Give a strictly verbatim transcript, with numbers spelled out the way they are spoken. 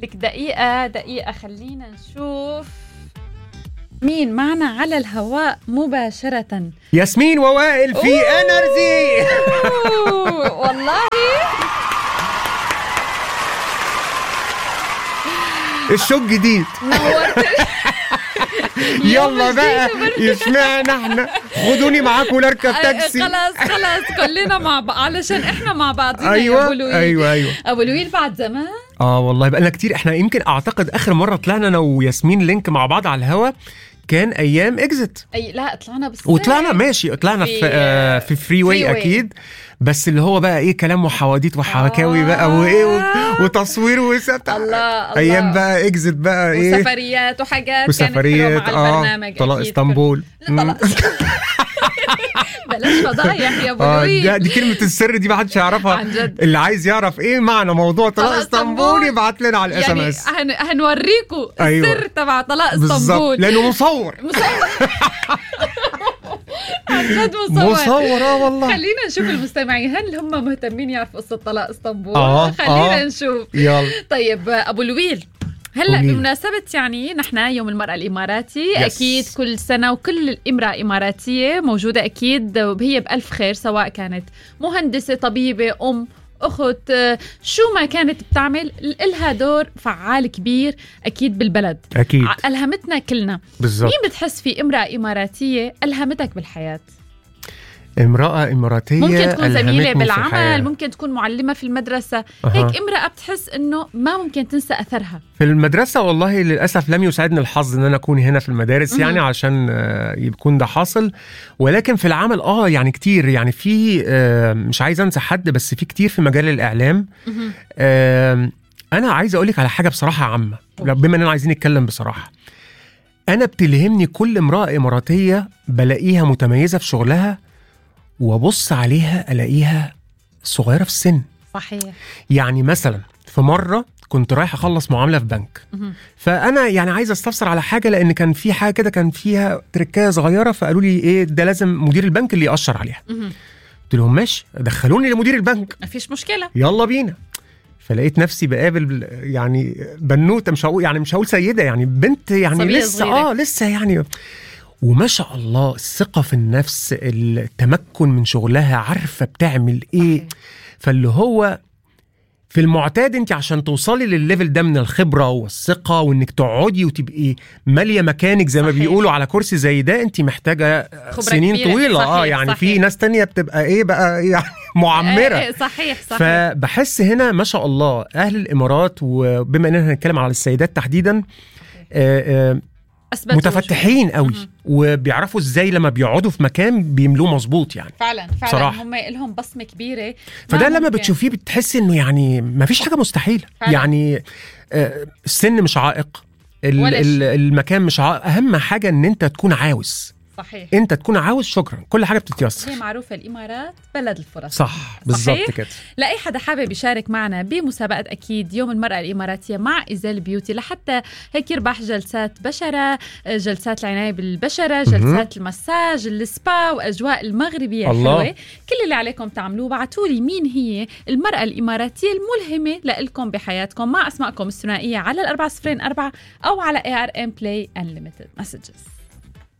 لك دقيقة دقيقة خلينا نشوف مين معنا على الهواء مباشرة. ياسمين ووائل في انرجي. والله الشوق جديد. نورت. يلا بقى يسمعنا احنا، خدوني معاكم ونركب تاكسي. خلاص خلاص كلنا مع بعض علشان احنا مع بعضنا. أيوة يا ابو لويل. ايوه ايوه ابو لويل بعد زمان. اه والله بقى لنا كتير. احنا يمكن اعتقد اخر مره طلعنا انا وياسمين لينك مع بعض على الهوا كان ايام اكزت. اي لا طلعنا بس وطلعنا ماشي طلعنا في في, آه في فري واي اكيد، بس اللي هو بقى ايه كلام وحواديت وحواكاوي آه بقى وايه وتصوير وسبت الله ايام الله. بقى اكزت بقى ايه وسفريات وحاجات وسفريات كانت مع البرنامج. طلاق اسطنبول. بلاش فضايح يا ابو آه لويل. دي كلمه السر دي ما حدش يعرفها عن جد. اللي عايز يعرف ايه معنى موضوع طلاق اسطنبول يبعت لنا على الاس ام اس. يعني هنوريكم أيوة. السر تبع طلاق بالظبط اسطنبول لانه مصور. عن جد مصور مصور اه والله. خلينا نشوف المستمعين هل هم مهتمين يعرفوا قصة طلاق اسطنبول. آه خلينا آه. نشوف. يلا طيب ابو لويل، هلا قولي. بمناسبة يعني نحن يوم المرأة الإماراتي يس. أكيد كل سنة وكل امرأة إماراتية موجودة أكيد هي بألف خير، سواء كانت مهندسة طبيبة أم أخت شو ما كانت بتعمل، إلها دور فعال كبير أكيد بالبلد. اكيد ألهمتنا كلنا. بالظبط. مين بتحس في امرأة إماراتية ألهمتك بالحياة؟ امرأة إماراتية ممكن تكون زميلة ألهمتني في بالعمل، الحياة. ممكن تكون معلمة في المدرسة. أها. هيك امرأة بتحس إنه ما ممكن تنسى أثرها. في المدرسة والله للأسف لم يساعدني الحظ إن أنا أكون هنا في المدارس يعني مهم. عشان آه، يكون ده حاصل. ولكن في العمل آه يعني كتير يعني في آه، مش عايز أنسى حد بس في كتير في مجال الإعلام. مهم. آه، أنا عايز أقولك على حاجة بصراحة عامة بما إننا عايزين نتكلم بصراحة. أنا بتلهمني كل امرأة إماراتية بلاقيها متميزة في شغلها وابص عليها الاقيها صغيره في السن. صحيح. يعني مثلا في مره كنت رايح اخلص معامله في بنك، مهم. فانا يعني عايز استفسر على حاجه لان كان في حاجه كده كان فيها تركايه صغيره، فقالوا لي ايه ده لازم مدير البنك اللي ياشر عليها. مهم. قلت لهم ماشي دخلوني لمدير البنك ما فيش مشكلة. يلا بينا. فلقيت نفسي بقابل يعني بنوته، مش هقول يعني مش هقول سيده يعني بنت يعني صبية لسه صغيرة. اه لسه يعني، وما شاء الله الثقة في النفس، التمكن من شغلها، عارفة بتعمل ايه. فاللي هو في المعتاد انت عشان توصلي للليفل ده من الخبرة والثقة وانك تقعدي وتبقي مالية مكانك زي ما صحيح. بيقولوا على كرسي زي ده، انت محتاجة سنين كبيرة. طويلة. صحيح. اه يعني صحيح. في ناس تانية بتبقى ايه بقى يعني معمرة. ايه صحيح صحيح. فبحس هنا ما شاء الله اهل الامارات، وبما اننا هنتكلم على السيدات تحديدا آه آه أثبتوا متفتحين وجود. قوي مهم. وبيعرفوا ازاي لما بيقعدوا في مكان بيملوه مظبوط يعني. فعلا فعلا بصراحة. هم لهم بصمة كبيرة. فده ما لما ممكن. بتشوفيه بتحسي انه يعني ما فيش حاجه مستحيله. فعلا. يعني آه، السن مش عائق، ال- ولا ال- شيء. المكان مش عائق، اهم حاجه ان انت تكون عاوز. صحيح. انت تكون عاوز شكرا كل حاجه هي بتتيسر. معروفة الإمارات بلد الفرص. صح بالظبط صحيح؟ كده. لأي حدا حابب يشارك معنا بمسابقة أكيد يوم المرأة الإماراتية مع إزال بيوتي لحتى هيك يربح جلسات بشرة، جلسات العناية بالبشرة، جلسات المساج، السبا وأجواء المغربية الله. الحلوة. كل اللي عليكم تعملوه بعتولي مين هي المرأة الإماراتية الملهمة لإلكم بحياتكم مع أسماءكم الثنائية على الأربعة صفرين أربعة أو على إيه آر إم Play Unlimited Messages.